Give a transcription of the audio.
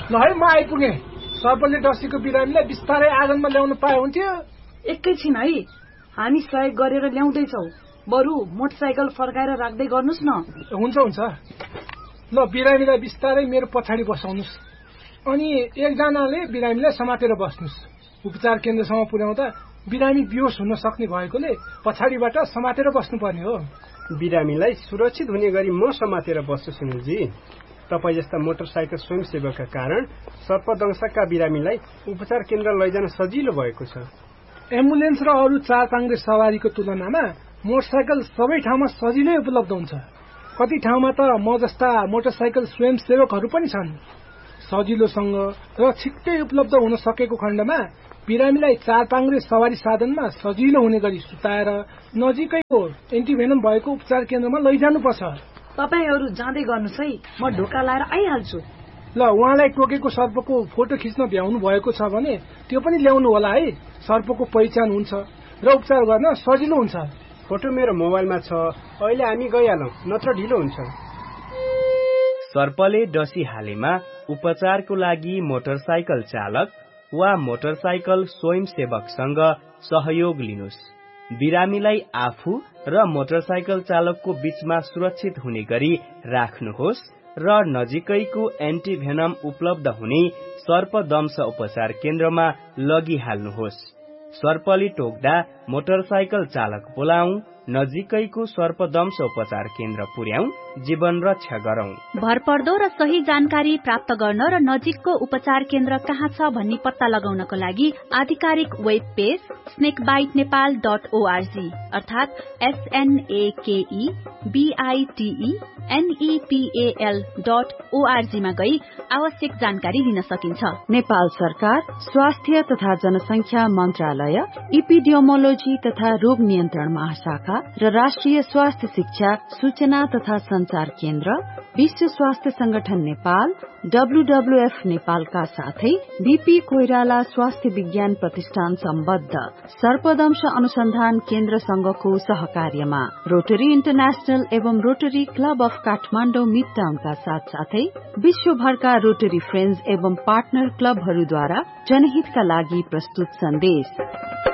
ल है म आइपुगेँ। सर्पले डसीको बिरामीलाई बिस्तारै आँगनमा ल्याउन पाए हुन्थ्यो। एकैछिन है, हामी सहयोग गरेर ल्याउँदैछौ। बरु मोटरसाइकल फर्काएर राख्दै गर्नुस् न। हुन्छ। ल बिरामीलाई बिस्तारै मेरो पछाडि बसाउनुस्। अनि एकजनाले बिरामीलाई समातेर बस्नुस्। उपचार केन्द्रसम्म पुर्याउँदा बिरामी बेहोस हुन सक्ने भएकोले पछाडिबाट समातेर बस्नुपर्ने हो। बिरामीलाई सुरक्षित हुने गरी म समातेर बस्छु सुनिलजी। तपाईँ जस्ता मोटरसाइकल स्वयंसेवकका कारण सर्पदंशका बिरामीलाई उपचार केन्द्र लैजान सजिलो भएको छ। एम्बुलेन्स र अरू चार पाङ्ग्रे सवारीको तुलनामा मोटरसाइकल सबै ठाउँमा सजिलै उपलब्ध हुन्छ। कति ठाउँमा त म जस्ता मोटरसाइकल स्वयंसेवकहरू पनि छन्। सजिलोसँग र छिट्टै उपलब्ध हुन सकेको खण्डमा बिरामीलाई चार पाङ्ग्रे सवारी साधनमा सजिलो हुने गरी सुताएर नजिकैको एन्टिभेनम भएको उपचार केन्द्रमा लैजानुपर्छ। तपाईहरू जाँदै गर्नुस् है, म ढोका लाएर आइहाल्छु। ल उहाँलाई टोकेको सर्पको फोटो खिच्न भ्याउनु भएको छ भने त्यो पनि ल्याउनु होला है। सर्पको पहिचान हुन्छ र उपचार गर्न सजिलो हुन्छ। फोटो मेरो मोबाइलमा छ, अहिले हामी गइहालौँ नत्र ढिलो हुन्छ। सर्पले डसी हालेमा उपचारको लागि मोटरसाइकल चालक वा मोटरसाइकल स्वयंसेवकसँग सहयोग लिनुस्। बिरामीलाई आफू र मोटरसाइकल चालकको बीचमा सुरक्षित हुने गरी राख्नुहोस् र नजिकैको एन्टिभेनम उपलब्ध हुने सर्पदंश उपचार केन्द्रमा लगिहाल्नुहोस्। सर्पले टोक्दा मोटरसाइकल चालक बोलाऊ, नजिकैको सर्पदंश उपचार केन्द्र पुर्याऊ, जीवन रक्षा गरौं। भरपर्दो र सही जानकारी प्राप्त गर्न र नजिकको उपचार केन्द्र कहाँ छ भन्ने पत्ता लगाउनको लागि आधिकारिक वेब पेज snakebitenepal.org अर्थात SNAKEBITENEPAL.org मा गई आवश्यक जानकारी लिन सकिन्छ। नेपाल सरकार स्वास्थ्य तथा जनसंख्या मन्त्रालय, इपिडियोमोलोजी तथा रोग नियन्त्रण महाशाखा र राष्ट्रिय स्वास्थ्य शिक्षा सूचना तथा संचार केन्द्र, विश्व स्वास्थ्य संगठन नेपाल, WWF नेपालका साथै बीपी कोइराला स्वास्थ्य विज्ञान प्रतिष्ठान सम्बद्ध सर्पदंश अनुसन्धान केन्द्रसँगको सहकार्यमा रोटरी इन्टरनेशनल एवं रोटरी क्लब अफ काठमाडौँ मिडटाउनका साथसाथै विश्वभरका रोटरी फ्रेन्ड्स एवं पार्टनर क्लबहरूद्वारा जनहितका लागि प्रस्तुत सन्देश।